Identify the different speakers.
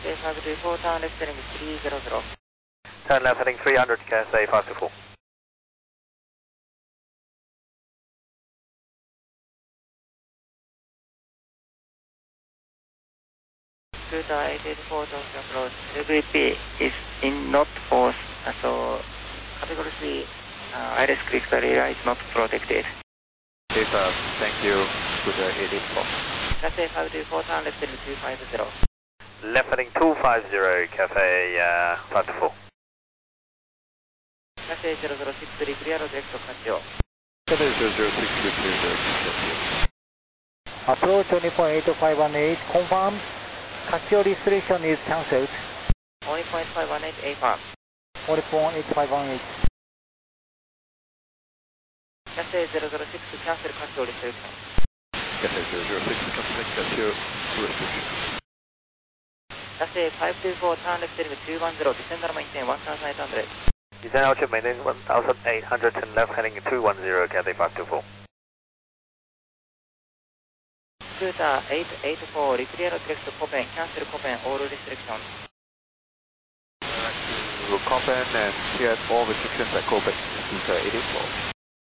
Speaker 1: Cathay 524, turn left heading 300.
Speaker 2: Turn left heading 300, Cathay 524.
Speaker 1: Scooter 884, Tokyo approach. LVP is in not force, so category 3 ILS critical area is not protected.
Speaker 3: Okay, sir. Thank you. Scooter 884.
Speaker 1: Cathay 524, turn left heading 250.
Speaker 2: Left heading 250, Cathay 524.
Speaker 1: Cathay 0063, clear direct to Casio.
Speaker 3: Cathay 0063, clear direct to Casio.
Speaker 4: Approach 20.8518, confirm. Casio restriction is cancelled.
Speaker 1: 20.518, affirm.
Speaker 4: 20.8518.
Speaker 1: Cathay 006, cancel Casio restriction.
Speaker 3: Cathay 006, cancelling Casio restriction.
Speaker 1: Cathay 524, turn left heading 210, descend and maintain 1800.
Speaker 2: Descend altitude maintain 1800, turn left heading 210, Cathay 524.
Speaker 1: Scooter 884, clear direct to Copen, cancel Copen, all restrictions.
Speaker 3: To Copen and clear all restrictions at Copen, Scooter 884.